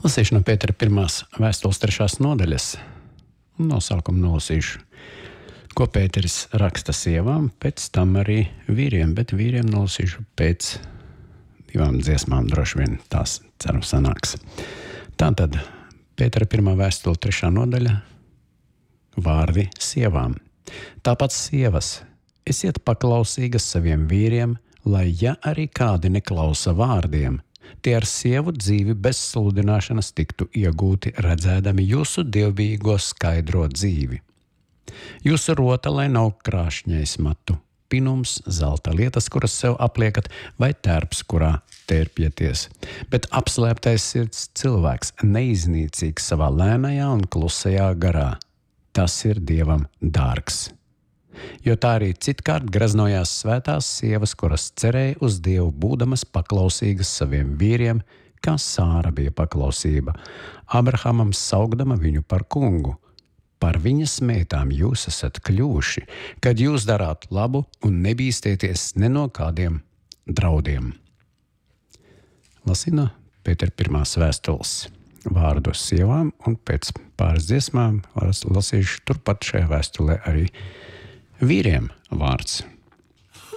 Lasīšu no Pētera 1. vēstules 3. nodaļas. No sākuma nolasīšu, ko Pēteris raksta sievām, pēc tam arī vīriem, bet vīriem nolasīšu pēc 2 dziesmām, droši vien tās ceru sanāks. Tātad Pētera 1. vēstule 3. nodaļa, vārdi sievām. Tāpat sievas, esiet paklausīgas saviem vīriem, lai ja arī kādi neklausa vārdiem, tie ar sievu dzīvi bez sludināšanas tiktu iegūti, redzēdami jūsu dievbijīgo skaidro dzīvi. Jūsu rota, lai nav krāšņais matu, pinums, zelta lietas, kuras sev apliekat, vai tērps, kurā tērpjaties, bet apslēptais sirds cilvēks, neiznīcīgs savā lēnajā un klusajā garā. Tas ir Dievam dārgs. Jo tā arī citkārt graznojās svētās sievas, kuras cerēja uz Dievu, būdamas paklausīgas saviem vīriem, kā Sāra bija paklausība, Abrahamam saukdama viņu par kungu. Par viņas meitām jūs esat kļuvuši, kad jūs darāt labu un nebīstieties ne no kādiem draudiem. Lasīju no Pētera 1. vēstules vārdos sievām, un pēc pāris dziesmām lasīšu turpat šajā vēstulē arī vīriem vārds.